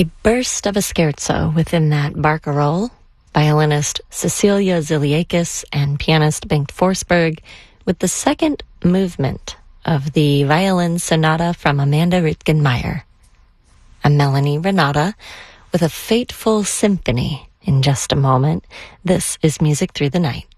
A burst of a scherzo within that barcarolle, violinist Cecilia Ziliakis and pianist Bengt Forsberg, with the second movement of the violin sonata from Amanda Ritgenmeyer. I'm Melanie Renata with a fateful symphony in just a moment. This is Music Through the Night.